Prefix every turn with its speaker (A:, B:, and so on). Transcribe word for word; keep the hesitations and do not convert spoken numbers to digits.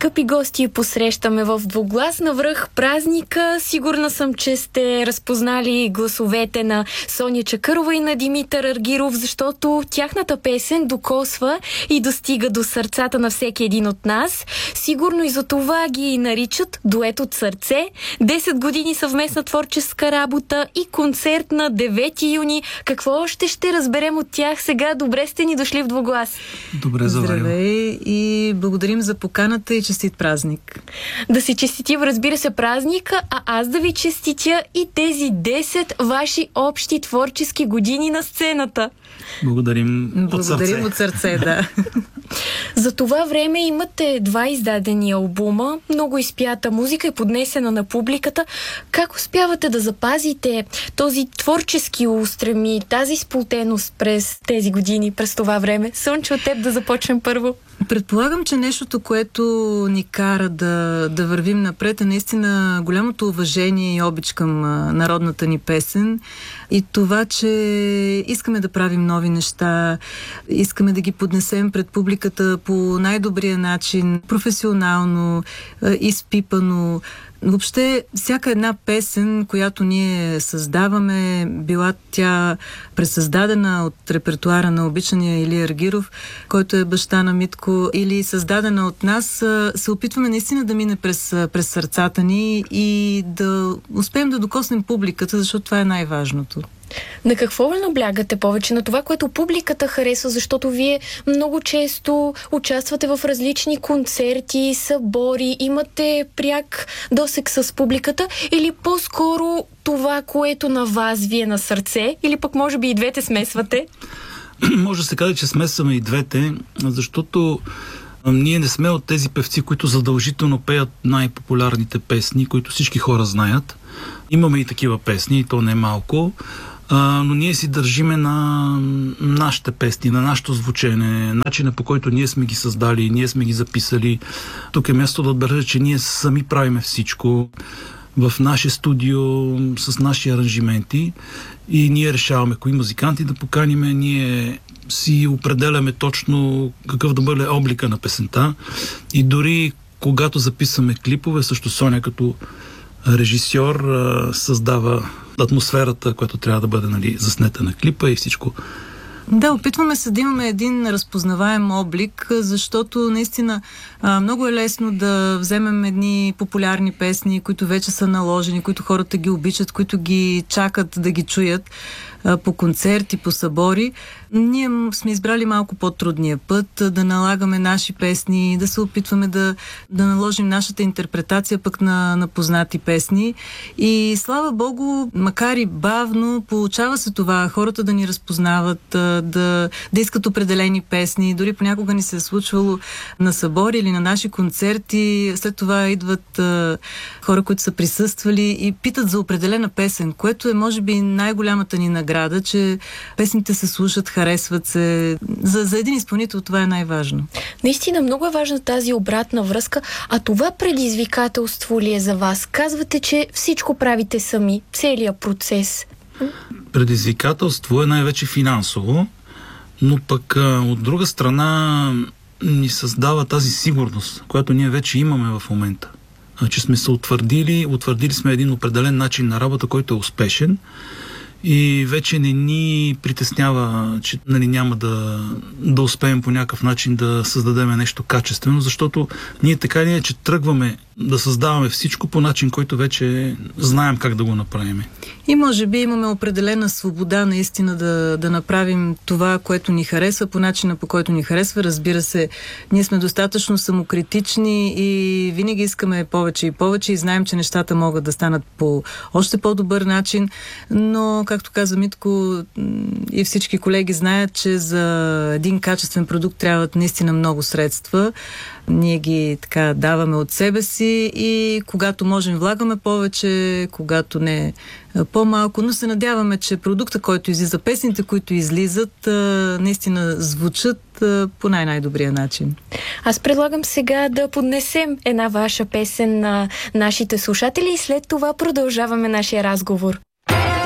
A: Скъпи гости, посрещаме в двуглас навръх празника. Сигурна съм, че сте разпознали гласовете на Соня Чакърова и на Димитър Аргиров, защото тяхната песен докосва и достига до сърцата на всеки един от нас. Сигурно и за това ги наричат дует от сърце. десет години съвместна творческа работа и концерт на девети юни. Какво още ще разберем от тях сега? Добре сте ни дошли в двуглас.
B: Добре, заварил.
C: Здравей и благодарим за поканата и честит празник.
A: Да си честитим, разбира се, празника, а аз да ви честитя и тези десет ваши общи творчески години на сцената.
B: Благодарим,
C: Благодарим
B: от
C: от сърце, да.
A: За това време имате два издадени албума, много изпята музика и поднесена на публиката. Как успявате да запазите този творчески устрем и тази сплотеност през тези години, през това време? Слънче, от теб да започнем първо.
C: Предполагам, че нещото, което ни кара да, да вървим напред, е наистина голямото уважение и обич към а, народната ни песен и това, че искаме да правим нови неща, искаме да ги поднесем пред публиката по най-добрия начин, професионално, а, изпипано. Въобще, всяка една песен, която ние създаваме, била тя пресъздадена от репертуара на обичания Илия Аргиров, който е баща на Митко, или създадена от нас, се опитваме наистина да мине през, през сърцата ни и да успеем да докоснем публиката, защото това е най-важното.
A: На какво наблягате повече? На това, което публиката харесва, защото вие много често участвате в различни концерти, събори, имате пряк досег с публиката, или по-скоро това, което на вас ви е на сърце, или пък може би и двете смесвате?
B: Може да се каже, че смесваме и двете, защото ние не сме от тези певци, които задължително пеят най-популярните песни, които всички хора знаят. Имаме и такива песни, и то не е малко. Uh, но ние си държиме на нашите песни, на нашето звучене, начина, по който ние сме ги създали, ние сме ги записали. Тук е място да отбележа, че ние сами правиме всичко в наше студио с наши аранжименти и ние решаваме кои музиканти да поканиме, ние си определяме точно какъв да бъде облика на песента и дори когато записваме клипове, също Соня като режисьор създава атмосферата, която трябва да бъде, нали, заснета на клипа и всичко.
C: Да, опитваме се да имаме един разпознаваем облик, защото наистина а, много е лесно да вземем едни популярни песни, които вече са наложени, които хората ги обичат, които ги чакат да ги чуят а, по концерти, по събори. Ние сме избрали малко по-трудния път, да налагаме наши песни, да се опитваме да, да наложим нашата интерпретация пък на, на познати песни. И слава Богу, макар и бавно, получава се това, хората да ни разпознават, да, да искат определени песни. Дори понякога ни се е случвало на събори или на наши концерти. След това идват а, хора, които са присъствали и питат за определена песен, което е може би най-голямата ни награда, че песните се слушат, харесват се. За, за един изпълнител това е най-важно.
A: Наистина много е важна тази обратна връзка. А това предизвикателство ли е за вас? Казвате, че всичко правите сами, целият процес.
B: Предизвикателство е най-вече финансово, но пък от друга страна ни създава тази сигурност, която ние вече имаме в момента. Че сме се утвърдили, утвърдили сме един определен начин на работа, който е успешен и вече не ни притеснява, че, нали, няма да, да успеем по някакъв начин да създадем нещо качествено, защото ние така ли е, че тръгваме да създаваме всичко по начин, който вече знаем как да го направим.
C: И може би имаме определена свобода наистина да, да направим това, което ни харесва, по начина, по който ни харесва. Разбира се, ние сме достатъчно самокритични и винаги искаме повече и повече и знаем, че нещата могат да станат по още по-добър начин, но, както каза Митко, и всички колеги знаят, че за един качествен продукт трябват наистина много средства. Ние ги така даваме от себе си и когато можем влагаме повече, когато не по-малко, но се надяваме, че продукта, който излиза, песните, които излизат, наистина звучат по най-най-добрия начин.
A: Аз предлагам сега да поднесем една ваша песен на нашите слушатели и след това продължаваме нашия разговор.